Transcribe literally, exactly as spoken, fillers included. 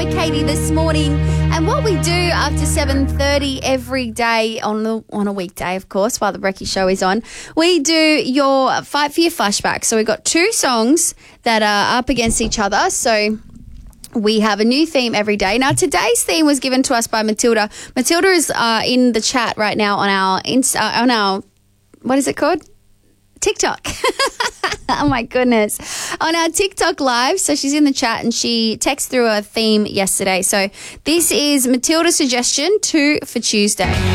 Katie this morning. And what we do after seven thirty every day on the, on a weekday, of course, while the Brekkie Show is on, we do your Fight for Your Flashback. So we've got two songs that are up against each other. So we have a new theme every day. Now, today's theme was given to us by Matilda. Matilda is uh, in the chat right now on our Insta, uh, on our, what is it called? TikTok. Oh my goodness. On our TikTok live. So she's in the chat and she texted through a theme yesterday. So this is Matilda's suggestion, two for Tuesday.